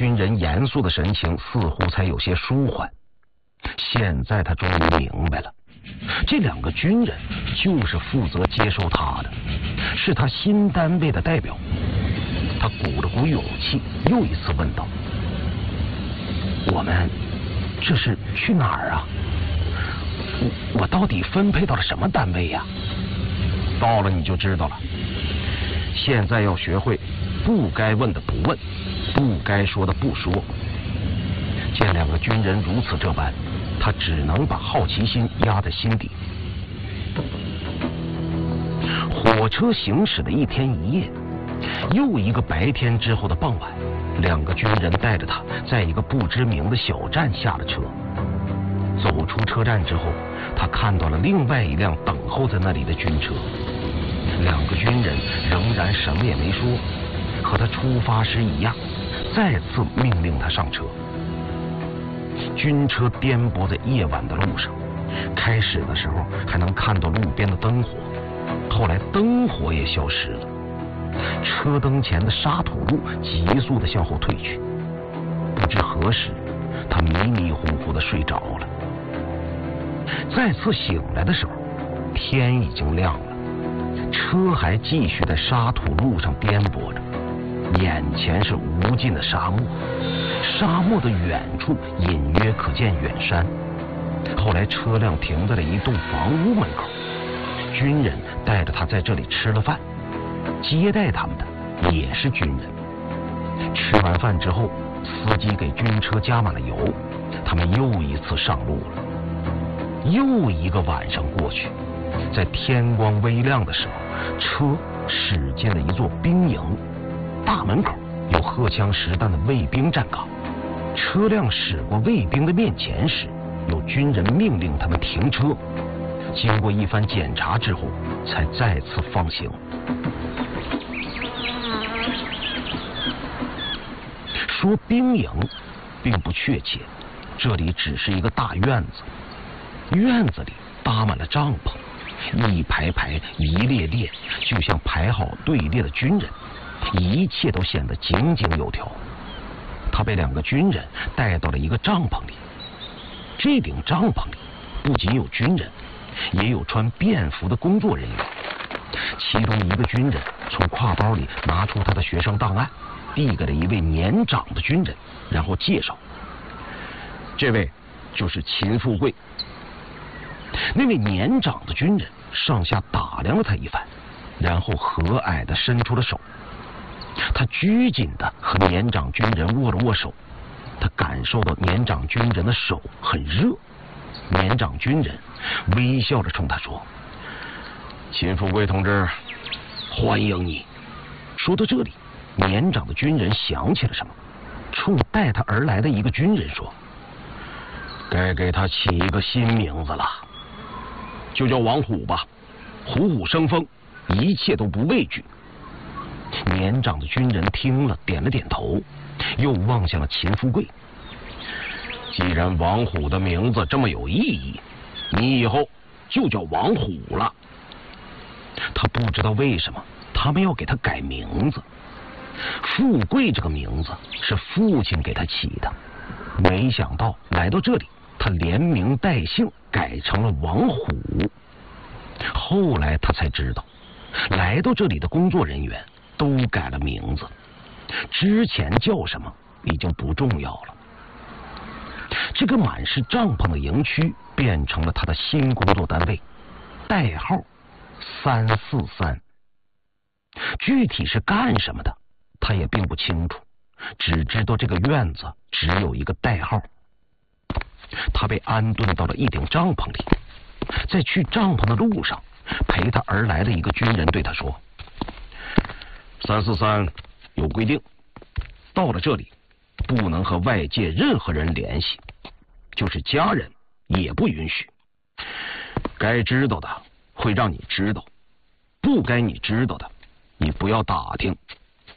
军人严肃的神情似乎才有些舒缓。现在他终于明白了，这2个军人就是负责接收他的，是他新单位的代表。他鼓了鼓勇气，又一次问道：“我们这是去哪儿啊？我到底分配到了什么单位呀？”“到了你就知道了。现在要学会不该问的不问，不该说的不说。”见2个军人如此这般，他只能把好奇心压在心底。火车行驶了1天1夜，又一个白天之后的傍晚，2个军人带着他在一个不知名的小站下了车。走出车站之后，他看到了另外一辆等候在那里的军车。2个军人仍然什么也没说，和他出发时一样，再次命令他上车。军车颠簸在夜晚的路上，开始的时候还能看到路边的灯火，后来灯火也消失了，车灯前的沙土路急速地向后退去。不知何时，他迷迷糊糊地睡着了。再次醒来的时候，天已经亮了，车还继续在沙土路上颠簸着，眼前是无尽的沙漠，沙漠的远处隐约可见远山。后来车辆停在了一栋房屋门口，军人带着他在这里吃了饭，接待他们的也是军人。吃完饭之后，司机给军车加满了油，他们又一次上路了。又一个晚上过去，在天光微亮的时候，车驶进了一座兵营，大门口有荷枪实弹的卫兵站岗。车辆驶过卫兵的面前时，有军人命令他们停车，经过一番检查之后，才再次放行。说兵营并不确切，这里只是一个大院子，院子里搭满了帐篷，一排排一列列，就像排好队列的军人，一切都显得井井有条。他被2个军人带到了一个帐篷里，这顶帐篷里不仅有军人，也有穿便服的工作人员。其中一个军人从挎包里拿出他的学生档案，递给了一位年长的军人，然后介绍：“这位就是秦富贵。”那位年长的军人上下打量了他一番，然后和蔼地伸出了手。他拘谨地和年长军人握了握手，他感受到年长军人的手很热。年长军人微笑着冲他说：“秦富贵同志，欢迎你。”说到这里，年长的军人想起了什么，冲带他而来的一个军人说：“该给他起一个新名字了，就叫王虎吧，虎虎生风，一切都不畏惧。”年长的军人听了，点了点头，又望向了秦富贵。“既然王虎的名字这么有意义，你以后就叫王虎了。”他不知道为什么他们要给他改名字。富贵这个名字是父亲给他起的，没想到来到这里，他连名带姓改成了王虎。后来他才知道，来到这里的工作人员都改了名字，之前叫什么已经不重要了。这个满是帐篷的营区变成了他的新工作单位，代号343。具体是干什么的他也并不清楚，只知道这个院子只有一个代号。他被安顿到了一顶帐篷里，在去帐篷的路上，陪他而来的一个军人对他说：“343有规定，到了这里不能和外界任何人联系，就是家人也不允许。该知道的会让你知道，不该你知道的你不要打听。